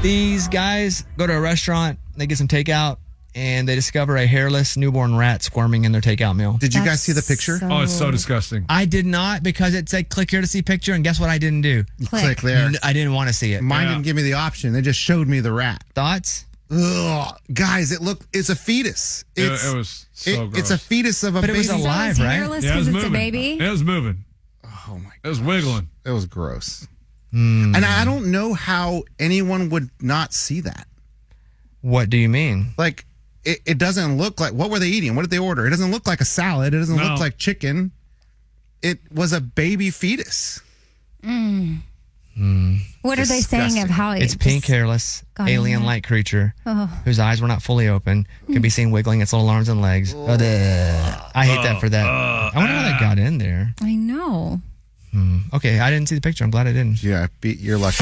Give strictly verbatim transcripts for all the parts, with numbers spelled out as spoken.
These guys go to a restaurant, they get some takeout, and they discover a hairless newborn rat squirming in their takeout meal. Did you That's guys see the picture? so- Oh, it's so disgusting. I did not, because it said click here to see picture, and guess what I didn't do? You Click. click there. I didn't want to see it. Mine Yeah. didn't give me the option. They just showed me the rat. Thoughts? Ugh. Guys, it looked, it's a fetus. It, It's, it was so it- gross. it's a fetus of a But it baby. was alive, So it's right? hairless yeah, it was because it's moving. a baby? It was moving. Oh my It was wiggling. It was gross. Mm. And I don't know how anyone would not see that. What do you mean? Like, it, it doesn't look like, what were they eating? What did they order? It doesn't look like a salad. It doesn't No. look like chicken. It was a baby fetus. What are they saying Disgusting. of how it It's pink, just- hairless, got in alien-like creature Oh. whose eyes were not fully open, could be seen wiggling its little arms and legs. Ugh. I hate that for that. I wonder how that got in there. I know. Okay, I didn't see the picture. I'm glad I didn't. Yeah, beat, you're lucky.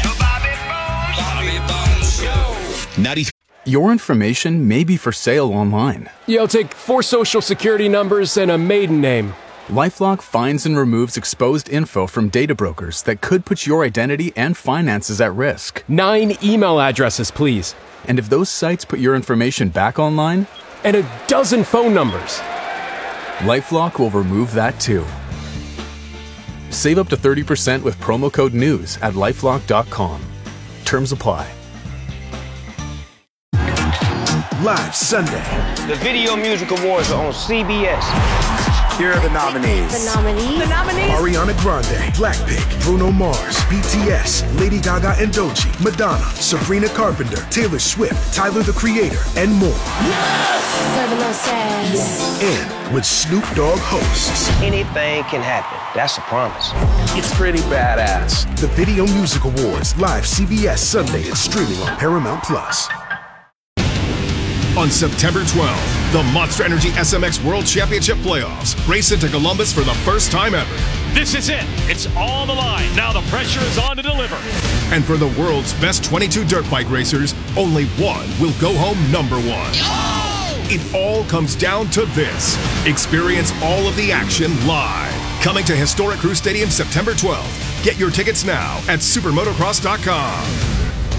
Your information may be for sale online. Yeah, I'll take four social security numbers and a maiden name. LifeLock finds and removes exposed info from data brokers that could put your identity and finances at risk. Nine email addresses, please. And if those sites put your information back online, And a dozen phone numbers. LifeLock will remove that too. Save up to thirty percent with promo code NEWS at lifelock dot com. Terms apply. Live Sunday. The Video Music Awards are on C B S. Here are the nominees. The nominees. The nominees. Ariana Grande, Blackpink, Bruno Mars, B T S, Lady Gaga and Doechii, Madonna, Sabrina Carpenter, Taylor Swift, Tyler the Creator, and more. Serving us sass. And with Snoop Dogg hosts. Anything can happen. That's a promise. It's pretty badass. The Video Music Awards, live C B S Sunday and streaming on Paramount Plus. On September twelfth, the Monster Energy S M X World Championship Playoffs race into Columbus for the first time ever. This is it. It's on the line. Now the pressure is on to deliver. And for the world's best twenty-two dirt bike racers, only one will go home number one. It all comes down to this. Experience all of the action live. Coming to historic Crew Stadium September twelfth. Get your tickets now at supermotocross dot com.